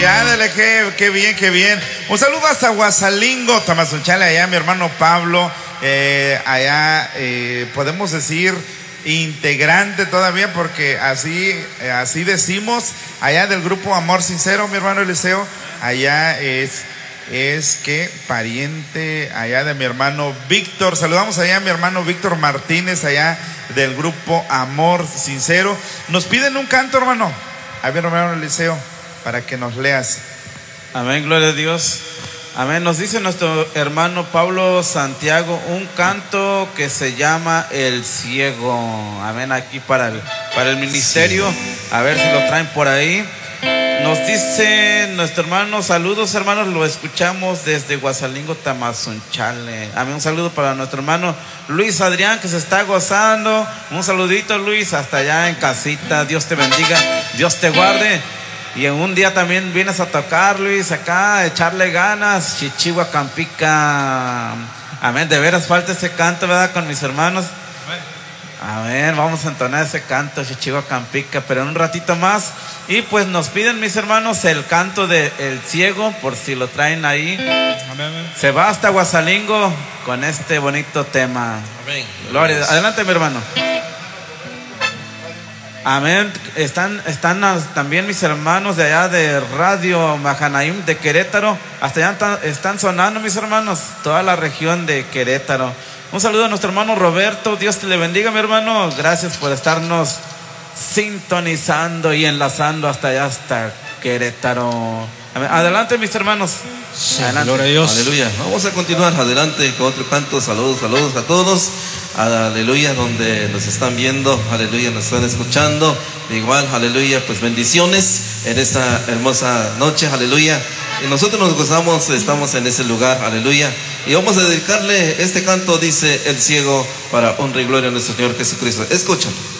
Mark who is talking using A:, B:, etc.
A: Ya, dale, qué bien, qué bien. Un saludo hasta Guasalingo, Tamazunchale, allá mi hermano Pablo, allá podemos decir integrante todavía, porque así decimos, allá del grupo Amor Sincero, mi hermano Eliseo, allá es que pariente allá de mi hermano Víctor. Saludamos allá a mi hermano Víctor Martínez, allá del grupo Amor Sincero. Nos piden un canto, hermano. A ver, hermano Eliseo, para que nos leas.
B: Amén, gloria a Dios. Amén. Nos dice nuestro hermano Pablo Santiago un canto que se llama El Ciego. Amén, aquí para el ministerio. A ver si lo traen por ahí. Nos dice nuestro hermano, saludos hermanos, lo escuchamos desde Guasalingo, Tamazunchale. Amén, un saludo para nuestro hermano Luis Adrián, que se está gozando. Un saludito, Luis, hasta allá en casita. Dios te bendiga, Dios te guarde. Y en un día también vienes a tocar, Luis, acá, a echarle ganas. Chichigua Campica. Amén, de veras falta ese canto, ¿verdad? Con mis hermanos. Amén, vamos a entonar ese canto, Chichigua Campica, pero en un ratito más. Y pues nos piden mis hermanos el canto de El Ciego, por si lo traen ahí. Amén. Se va hasta Guasalingo con este bonito tema. Amén. Gloria. Adelante, mi hermano. Amén. Están también mis hermanos de allá de Radio Mahanaim de Querétaro. Hasta allá están sonando mis hermanos, toda la región de Querétaro. Un saludo a nuestro hermano Roberto. Dios te le bendiga, mi hermano. Gracias por estarnos sintonizando y enlazando hasta allá, hasta Querétaro. Adelante, mis hermanos.
C: Sí,
B: adelante.
C: Gloria a Dios.
D: Aleluya. Vamos a continuar adelante con otro canto. Saludos a todos. Aleluya, donde nos están viendo. Aleluya, nos están escuchando. Igual, aleluya, pues bendiciones en esta hermosa noche. Aleluya. Y nosotros nos gozamos, estamos en ese lugar. Aleluya. Y vamos a dedicarle este canto, dice El Ciego, para honra y gloria a nuestro Señor Jesucristo. Escuchen.